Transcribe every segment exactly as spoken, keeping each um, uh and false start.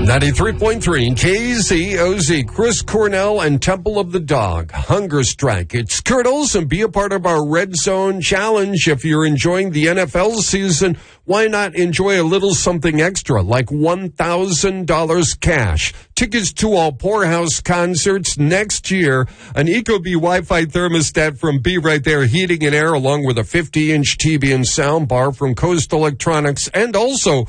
ninety-three point three K Z O Z. Chris Cornell and Temple of the Dog. Hunger Strike. It's Kurt Olson. Be a part of our Red Zone Challenge. If you're enjoying the N F L season, why not enjoy a little something extra, like one thousand dollars cash? Tickets to all Poorhouse concerts next year. An Ecobee Wi-Fi thermostat from Be Right There Heating and Air, along with a fifty-inch T V and sound bar from Coast Electronics, and also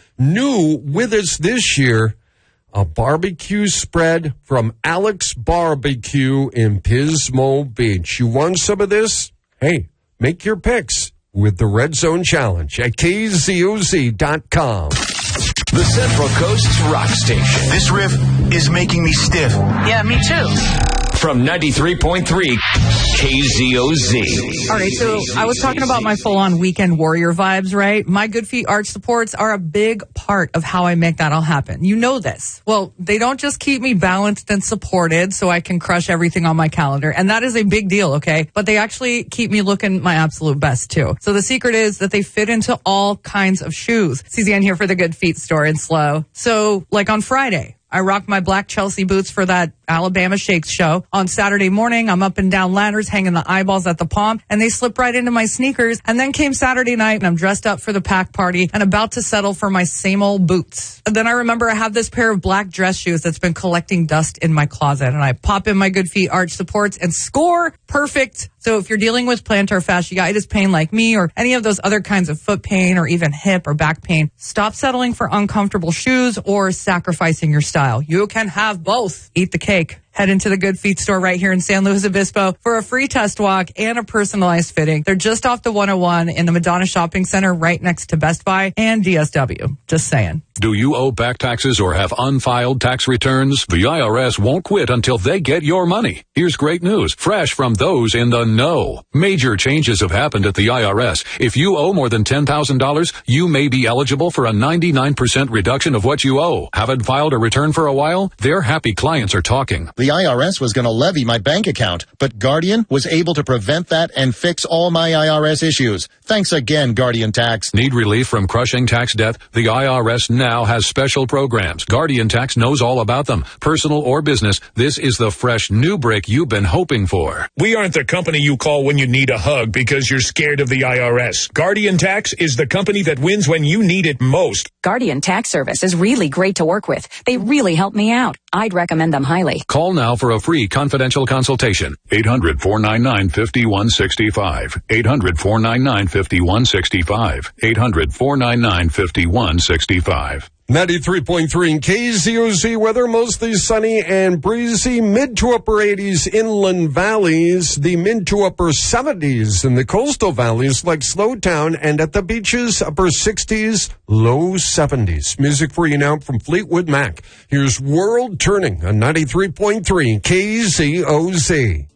new with us this year, a barbecue spread from Alex Barbecue in Pismo Beach. You want some of this? Hey, make your picks with the Red Zone Challenge at K Z O Z dot com. The Central Coast's rock station. This riff is making me stiff. Yeah, me too. From ninety-three point three K Z O Z. All right, so I was talking about my full-on weekend warrior vibes, right? My Good Feet arch supports are a big part of how I make that all happen. You know this. Well, they don't just keep me balanced and supported so I can crush everything on my calendar, and that is a big deal, okay? But they actually keep me looking my absolute best, too. So the secret is that they fit into all kinds of shoes. C Z N here for the Good Feet store in Slow. So, like on Friday, I rocked my black Chelsea boots for that Alabama Shakes show. On Saturday morning, I'm up and down ladders, hanging the eyeballs at the palm, and they slip right into my sneakers. And then came Saturday night, and I'm dressed up for the pack party and about to settle for my same old boots. And then I remember I have this pair of black dress shoes that's been collecting dust in my closet, and I pop in my Good Feet arch supports and score. Perfect. So if you're dealing with plantar fasciitis pain like me, or any of those other kinds of foot pain, or even hip or back pain, stop settling for uncomfortable shoes or sacrificing your style. You can have both. Eat the cake. Head into the Good Feet store right here in San Luis Obispo for a free test walk and a personalized fitting. They're just off the one oh one in the Madonna Shopping Center right next to Best Buy and D S W. Just saying. Do you owe back taxes or have unfiled tax returns? The I R S won't quit until they get your money. Here's great news, fresh from those in the know. Major changes have happened at the I R S. If you owe more than ten thousand dollars, you may be eligible for a ninety-nine percent reduction of what you owe. Haven't filed a return for a while? Their happy clients are talking. The I R S was going to levy my bank account, but Guardian was able to prevent that and fix all my I R S issues. Thanks again, Guardian Tax. Need relief from crushing tax debt? The I R S now has special programs. Guardian Tax knows all about them. Personal or business, this is the fresh new break you've been hoping for. We aren't the company you call when you need a hug because you're scared of the I R S. Guardian Tax is the company that wins when you need it most. Guardian Tax Service is really great to work with. They really helped me out. I'd recommend them highly. Call now for a free confidential consultation. eight hundred, four nine nine, five one six five. eight hundred, four nine nine, five one six five. eight hundred, four nine nine, five one six five. ninety-three point three in K Z O Z weather, mostly sunny and breezy, mid to upper eighties inland valleys, the mid to upper seventies in the coastal valleys like Slowtown, and at the beaches, upper sixties, low seventies. Music for you now from Fleetwood Mac. Here's World Turning on ninety-three point three K Z O Z.